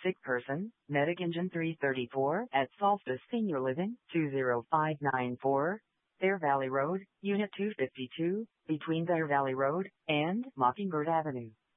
Sick person, Medic Engine 334 at Solstice Senior Living, 20594, Bear Valley Road, Unit 252, between Bear Valley Road and Mockingbird Avenue.